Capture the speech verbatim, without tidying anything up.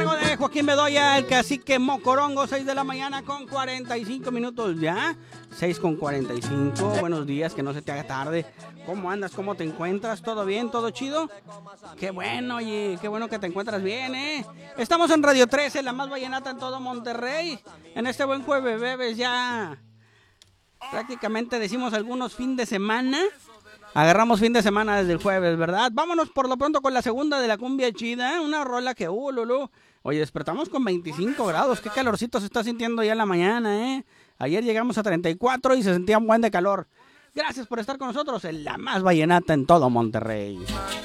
cargo de Joaquín Bedoya, el cacique Mocorongo, seis de la mañana con cuarenta y cinco minutos ya. seis con cuarenta y cinco. Buenos días, que no se te haga tarde. ¿Cómo andas? ¿Cómo te encuentras? ¿Todo bien? ¿Todo chido? Qué bueno, oye, qué bueno que te encuentras bien, ¿eh? Estamos en Radio trece, la más vallenata en todo Monterrey. En este buen jueves, bebés, ya prácticamente decimos algunos fin de semana. Agarramos fin de semana desde el jueves, ¿verdad? Vámonos por lo pronto con la segunda de la cumbia chida. Una rola que, uh, lulú. Oye, despertamos con veinticinco grados. Qué calorcito se está sintiendo ya en la mañana, ¿eh? Ayer llegamos a treinta y cuatro y se sentía un buen de calor. Gracias por estar con nosotros en la más vallenata en todo Monterrey.